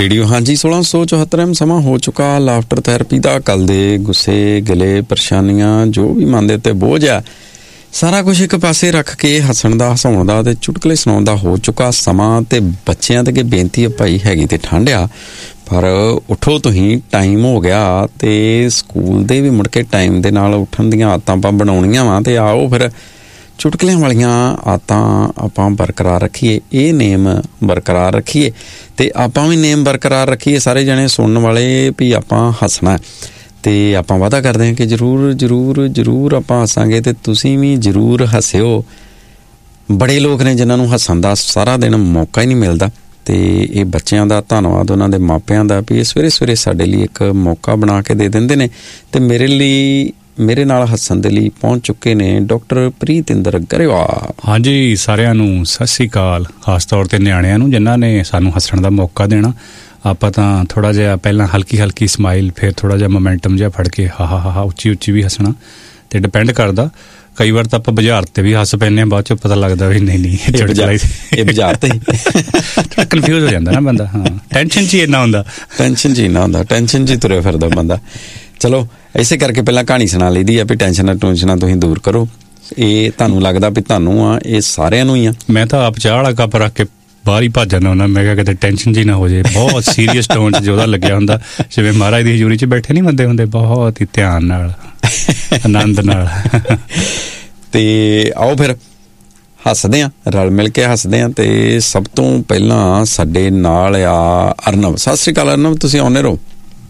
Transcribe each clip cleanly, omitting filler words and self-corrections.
Radio ਹਾਂਜੀ 1674 ਸਮਾਂ ਹੋ ਚੁੱਕਾ ਲਾਫਟਰ ਥੈਰੇਪੀ ਦਾ। ਕੱਲ ਦੇ ਗੁੱਸੇ ਗਿਲੇ ਪਰੇਸ਼ਾਨੀਆਂ ਜੋ ਵੀ ਮਨ ਦੇ ਉੱਤੇ ਬੋਝ ਆ ਸਾਰਾ ਕੁਝ ਇੱਕ ਪਾਸੇ ਰੱਖ ਕੇ ਹੱਸਣ ਦਾ ਹਸਾਉਣ ਦਾ ਤੇ ਚੁਟਕਲੇ ਸੁਣਾਉਣ ਦਾ ਹੋ ਚੁੱਕਾ ਸਮਾਂ। ਤੇ ਬੱਚਿਆਂ ਤੇ ਬੇਨਤੀ ਆ ਭਾਈ ਹੈਗੀ ਤੇ ਠੰਡ ਆ ਪਰ ਉੱਠੋ ਤੁਸੀਂ, ਟਾਈਮ ਹੋ ਗਿਆ ਤੇ ਸਕੂਲ ਦੇ ਵੀ ਮੁੜ ਕੇ ਟਾਈਮ ਦੇ ਨਾਲ ਉੱਠਣ ਦੀਆਂ ਆਦਤਾਂ ਆਪਾਂ ਬਣਾਉਣੀਆਂ ਵਾ। ਤੇ ਆਓ ਫਿਰ ਚੁਟਕਲਿਆਂ ਵਾਲੀਆਂ ਆਦਤਾਂ ਆਪਾਂ ਬਰਕਰਾਰ ਰੱਖੀਏ, ਇਹ ਨੇਮ ਬਰਕਰਾਰ ਰੱਖੀਏ ਤੇ ਆਪਾਂ ਵੀ ਨੇਮ ਬਰਕਰਾਰ ਰੱਖੀਏ ਸਾਰੇ ਜਣੇ ਸੁਣਨ ਵਾਲੇ ਵੀ ਆਪਾਂ ਹੱਸਣਾ। ਤੇ ਆਪਾਂ ਵਾਅਦਾ ਕਰਦੇ ਹਾਂ ਕਿ ਜ਼ਰੂਰ ਜ਼ਰੂਰ ਜ਼ਰੂਰ ਆਪਾਂ ਹੱਸਾਂਗੇ ਤੇ ਤੁਸੀਂ ਵੀ ਜ਼ਰੂਰ ਹੱਸਿਓ। ਬੜੇ ਲੋਕ ਨੇ ਜਿਨ੍ਹਾਂ ਨੂੰ ਹੱਸਣ ਦਾ ਸਾਰਾ ਦਿਨ ਮੌਕਾ ਹੀ ਨਹੀਂ ਮਿਲਦਾ ਤੇ ਇਹ ਬੱਚਿਆਂ ਦਾ ਧੰਨਵਾਦ ਉਹਨਾਂ ਦੇ ਮਾਪਿਆਂ ਦਾ ਵੀ ਇਹ ਸਵੇਰੇ ਸਵੇਰੇ ਸਾਡੇ ਲਈ ਇੱਕ ਮੌਕਾ ਬਣਾ ਕੇ ਦੇ ਦਿੰਦੇ ਨੇ। ਤੇ ਮੇਰੇ ਨਾਲ ਹੱਸਣ ਦੇ ਲਈ ਪਹੁੰਚ ਚੁੱਕੇ ਨੇ ਡਾਕਟਰ ਪ੍ਰੀਤਿੰਦਰ ਗਰੇਵਾਲ। ਹਾਂਜੀ, ਸਾਰਿਆਂ ਨੂੰ ਸਤਿ ਸ਼੍ਰੀ ਅਕਾਲ, ਖਾਸ ਤੌਰ 'ਤੇ ਨਿਆਣਿਆਂ ਨੂੰ ਜਿਨ੍ਹਾਂ ਨੇ ਸਾਨੂੰ ਹੱਸਣ ਦਾ ਮੌਕਾ ਦੇਣਾ। ਆਪਾਂ ਤਾਂ ਥੋੜ੍ਹਾ ਜਿਹਾ ਪਹਿਲਾਂ ਹਲਕੀ ਸਮਾਈਲ, ਫਿਰ ਥੋੜ੍ਹਾ ਜਿਹਾ ਮੋਮੈਂਟਮ ਜਿਹਾ ਫੜ ਕੇ ਹਾ ਉੱਚੀ ਵੀ ਹੱਸਣਾ ਤੇ ਡਿਪੈਂਡ ਕਰਦਾ। ਕਈ ਵਾਰ ਤਾਂ ਆਪਾਂ ਬਾਜ਼ਾਰ ਤੇ ਵੀ ਹੱਸ ਪੈਂਦੇ ਹਾਂ, ਬਾਅਦ 'ਚੋਂ ਪਤਾ ਲੱਗਦਾ ਵੀ ਨਹੀਂ ਇਹ ਬਾਜ਼ਾਰ ਤੇ ਕਨਫਿਊਜ਼ ਹੋ ਜਾਂਦਾ ਨਾ ਬੰਦਾ। ਹਾਂ, ਟੈਨਸ਼ਨ 'ਚ ਹੀ ਇੰਨਾ ਹੁੰਦਾ, ਟੈਨਸ਼ਨ 'ਚ ਹੀ ਤੁਰਿਆ ਫਿਰਦਾ ਬੰਦਾ। ਚਲੋ ਇਸੇ ਕਰਕੇ ਪਹਿਲਾਂ ਕਹਾਣੀ ਸੁਣਾ ਲਈਦੀ ਆ ਵੀ ਟੈਨਸ਼ਨਾਂ ਟੂਨਸ਼ਨਾਂ ਤੁਸੀਂ ਦੂਰ ਕਰੋ। ਇਹ ਤੁਹਾਨੂੰ ਲੱਗਦਾ ਵੀ ਤੁਹਾਨੂੰ ਆ, ਇਹ ਸਾਰਿਆਂ ਨੂੰ ਹੀ ਆ। ਮੈਂ ਤਾਂ ਆਪ ਚਾਹ ਵਾਲਾ ਕੱਪ ਰੱਖ ਕੇ ਬਾਹਰ ਹੀ ਭੱਜ ਜਾਂਦਾ ਹੁੰਦਾ। ਮੈਂ ਕਿਹਾ ਕਿਤੇ ਟੈਨਸ਼ਨ ਜੀ ਨਾ ਹੋ ਜਾਏ। ਬਹੁਤ ਸੀਰੀਅਸ ਟੋਨ 'ਚ ਉਹਦਾ ਲੱਗਿਆ ਹੁੰਦਾ, ਜਿਵੇਂ ਮਹਾਰਾਜ ਦੀ ਹਜ਼ੂਰੀ 'ਚ ਬੈਠੇ ਨਹੀਂ ਬੰਦੇ ਹੁੰਦੇ, ਬਹੁਤ ਹੀ ਧਿਆਨ ਨਾਲ ਆਨੰਦ ਨਾਲ। ਤੇ ਆਓ ਫਿਰ ਹੱਸਦੇ ਹਾਂ, ਰਲ ਮਿਲ ਕੇ ਹੱਸਦੇ ਹਾਂ। ਤੇ ਸਭ ਤੋਂ ਪਹਿਲਾਂ ਸਾਡੇ ਨਾਲ ਆ ਅਰਨਵ। ਸਤਿ ਸ਼੍ਰੀ ਅਕਾਲ ਅਰਨਵ, ਤੁਸੀਂ ਆਉਂਦੇ ਰਹੋ।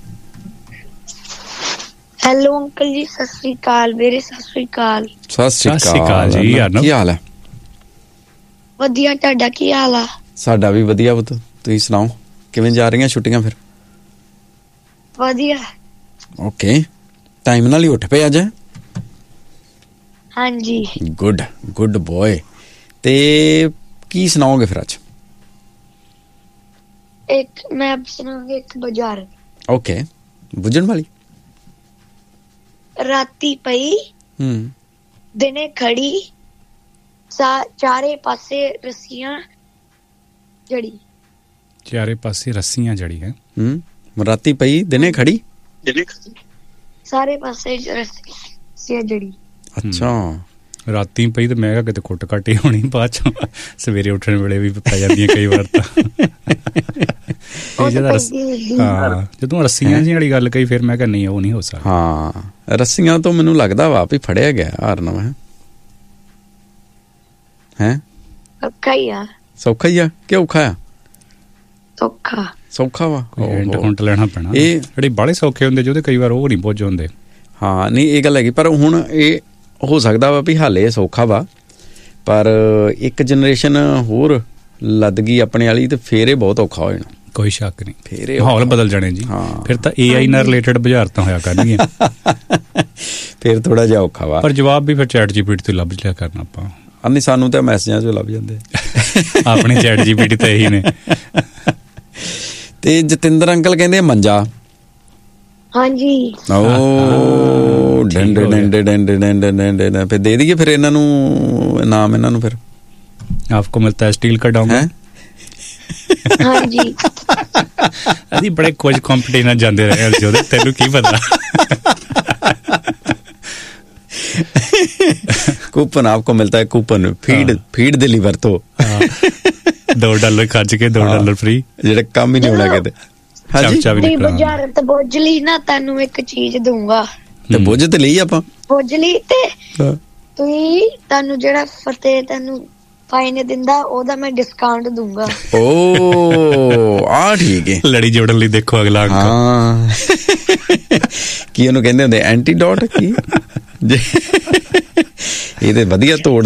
ਹੈਲੋ ਅੰਕਲ ਜੀ, ਸਤਿ ਸ਼੍ਰੀ ਅਕਾਲ ਵੀਰੇ। ਸਤਿ ਸ਼੍ਰੀ ਅਕਾਲ। ਸਤਿ ਸ਼੍ਰੀ ਅਕਾਲ ਜੀ ਅਰਨਵ, ਕੀ ਹਾਲ ਹੈ? ਵਧੀਆ, ਤੁਹਾਡਾ ਕੀ ਹਾਲ ਆ? ਸਾਡਾ ਵੀ ਵਧੀਆ ਪੁੱਤ, ਤੁਸੀਂ ਸੁਣਾਓ ਕਿਵੇਂ ਜਾ ਰਹੀਆਂ ਛੁੱਟੀਆਂ ਫਿਰ? ਵਧੀਆ। ਓਕੇ, ਟਾਈਮ ਨਾਲ ਹੀ ਉੱਠ ਪਏ ਅੱਜ? ਹਾਂਜੀ। Good boy. ਤੇ ਕੀ ਸੁਣਾਓਗੇ ਫਿਰ ਅੱਜ? ਮੈਂ ਸੁਣਾਉਂਗੀ ਇੱਕ ਬਾਜ਼ਾਰ। ਓਕੇ, ਬੁੱਝਣ ਵਾਲੀ। ਰਾਤੀ ਪਈ ਦਿਨੇ ਖੜੀ, ਚਾਰੇ ਪਾਸੇ ਰੱਸੀਆਂ ਜੜੀ। ਚਾਰੇ ਪਾਸੇ ਰੱਸੀਆਂ ਜੜੀ ਹੈ। ਰਾਤੀ ਪਈ ਦਿਨੇ ਖੜੀ, ਸਾਰੇ ਪਾਸੇ ਰੱਸੀਆਂ ਜੜੀ। ਅੱਛਾ, ਰਾਤੀ ਪਈ ਤੇ ਮੈਂ ਕਿਹਾ ਕਿਤੇ ਕੁੱਟ ਕਾਟੀ ਹੋਣੀ, ਬਾਅਦ ਚੋਂ ਸਵੇਰੇ ਉੱਠਣ ਵੇਲੇ ਵੀ ਪੈ ਜਾਂਦੀਆਂ ਕਈ ਵਾਰ ਤਾਂ। ਹਾਂ, ਜਦੋਂ ਰੱਸੀਆਂ ਜੀ ਵਾਲੀ ਗੱਲ ਕਹੀ ਫਿਰ ਮੈਂ ਕਿਹਾ ਨਹੀਂ, ਉਹ ਨਹੀਂ ਹੋ ਸਕਦਾ। ਹਾਂ, ਰੱਸੀਆਂ ਤੋਂ ਮੈਨੂੰ ਲੱਗਦਾ ਵਾ ਵੀ ਫੜਿਆ ਗਿਆ ਅਰਨਵ। ਹੈ ਸੌਖਾ ਹੀ ਆ ਕਿ ਔਖਾ ਆ? ਸੌਖਾ ਵਾ। ਹਿੰਟ ਲੈਣਾ ਪੈਣਾ। ਇਹ ਜਿਹੜੇ ਬਾਹਲੇ ਸੌਖੇ ਹੁੰਦੇ ਜਿਹਦੇ ਕਈ ਵਾਰ ਉਹ ਨਹੀਂ ਪੁੱਜ ਹੁੰਦੇ। ਹਾਂ, ਨਹੀਂ ਇਹ ਗੱਲ ਹੈਗੀ, ਪਰ ਹੁਣ ਇਹ ਹੋ ਸਕਦਾ ਵਾ ਵੀ ਹਾਲੇ ਸੌਖਾ ਵਾ, ਪਰ ਇੱਕ ਜਨਰੇਸ਼ਨ ਹੋਰ ਲੱਦ ਗਈ ਆਪਣੇ ਵਾਲੀ ਤੇ ਫੇਰ ਇਹ ਬਹੁਤ ਔਖਾ ਹੋ ਜਾਣਾ। ਕੋਈ ਸ਼ੱਕ ਨਹੀਂ, ਫੇਰ ਮਾਹੌਲ ਬਦਲ ਜਾਣੇ ਜੀ। ਫਿਰ ਤਾਂ AI ਨਾਲ ਰਿਲੇਟਡ ਬੁਝਾਰਤਾਂ ਹੋਇਆ ਕਰਨਗੀਆਂ। ਫਿਰ ਥੋੜਾ ਜਿਹਾ ਔਖਾ ਵਾ। ਪਰ ਜਵਾਬ ਵੀ ਫਿਰ ਚੈਟ GPT ਤੋਂ ਲੱਭ ਲਿਆ ਕਰਨਾ ਆਪਾਂ। ਨਹੀਂ, ਸਾਨੂੰ ਤਾਂ ਮੈਸੇਜਾਂ ਚੋਂ ਲੱਭ ਜਾਂਦੇ ਆਪਣੇ ਚੈਟ GPT ਤਾਂ ਇਹੀ ਨੇ। ਤੇ ਜਤਿੰਦਰ ਅੰਕਲ ਕਹਿੰਦੇ ਮੰਜਾ। ਹਾਂਜੀ। ਓ ਡੰਡੇ ਫਿਰ ਦੇ ਦਈਏ ਫਿਰ ਇਹਨਾਂ ਨੂੰ ਨਾਮ, ਇਹਨਾਂ ਨੂੰ ਫਿਰ ਆਪਕੋ ਮਿਲਤਾ ਹੈ ਸਟੀਲ ਕਾ ਡੋਂਗਾ। ਹਾਂਜੀ। ਅਸੀਂ ਬੜੇ ਕੁਝ ਕੰਪੀਟੀਸ਼ਨ ਜਾਂਦੇ ਰਹੇ ਜਿਹਦੇ ਤੈਨੂੰ ਕੀ ਪਤਾ। ਕੂਪਨ ਆਪਕੋ ਮਿਲਤਾ ਹੈ, ਕੂਪਨ ਫੀਡ ਦੇ ਲਈ ਵਰਤੋ। $2 ਖਰਚ ਕੇ $2 ਫ੍ਰੀ, ਜਿਹੜਾ ਕੰਮ ਹੀ ਨਹੀਂ ਹੋਣਾ ਕਿਤੇ। ਬਾਜ਼ਾਰ ਤੇ ਬੁੱਝ ਲਈ ਨਾ, ਤੁਹਾਨੂੰ ਇੱਕ ਚੀਜ਼ ਦਊਂਗਾ। ਤੇ ਬੁੱਝ ਤੇ ਲਈ ਆਪਾਂ, ਬੁੱਝ ਲਈ ਤੇ ਤੁਹਾਨੂੰ ਜਿਹੜਾ ਫਤਿਹ ਤੁਹਾਨੂੰ ਫਾਈਨ ਦਿੰਦਾ ਉਹਦਾ ਮੈਂ ਡਿਸਕਾਊਂਟ ਦੂੰਗਾ। ਓ ਆ ਠੀਕ ਹੈ, ਲੜੀ ਜੋੜਨ ਲਈ ਦੇਖੋ ਅਗਲਾ। ਹਾਂ, ਕੀ ਉਹਨੂੰ ਕਹਿੰਦੇ ਹੁੰਦੇ, ਐਂਟੀਡੋਟ ਕੀ? ਇਹ ਤੇ ਵਧੀਆ ਤੋੜ